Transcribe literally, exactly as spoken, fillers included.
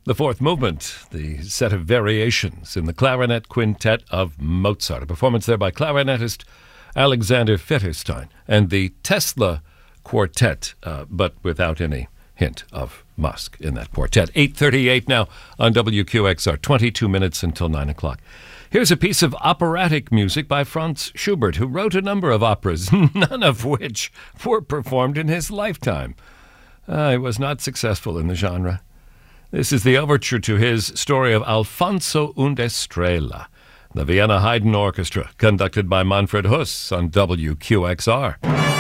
The fourth movement, the set of variations in the clarinet quintet of Mozart, a performance there by clarinetist Alexander Fetterstein, and the Tesla Quartet, uh, but without any hint of Musk in that quartet. eight thirty-eight now on W Q X R, twenty-two minutes until nine o'clock. Here's a piece of operatic music by Franz Schubert, who wrote a number of operas, none of which were performed in his lifetime. Uh, he was not successful in the genre. This is the overture to his story of Alfonso und Estrella, the Vienna Haydn Orchestra, conducted by Manfred Huss on W Q X R.